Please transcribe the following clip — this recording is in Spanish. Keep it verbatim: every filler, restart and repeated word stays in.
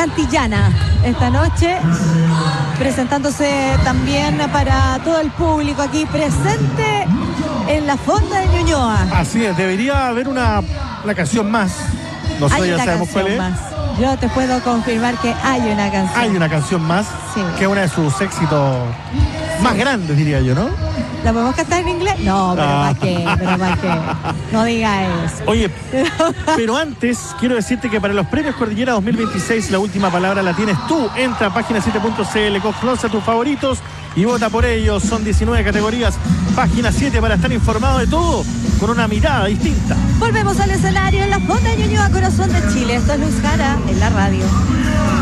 Cantillana esta noche, presentándose también para todo el público aquí presente en la Fonda de Ñuñoa. Así es, debería haber una, una canción más. Nosotros ya sabemos cuál es. Más. Yo te puedo confirmar que hay una canción. Hay una canción más, sí, que es una de sus éxitos más grandes, diría yo, ¿no? ¿La podemos cantar en inglés? No, pero Ah. ¿para qué? Pero ¿para qué? No diga eso. Oye, pero antes quiero decirte que para los premios Cordillera dos mil veintiséis la última palabra la tienes tú. Entra a página siete punto c l, conoce a tus favoritos y vota por ellos. Son diecinueve categorías. Página siete para estar informado de todo con una mirada distinta. Volvemos al escenario en la Fonda de Ñuñoa, corazón de Chile. Esto es Luz Jara en la radio.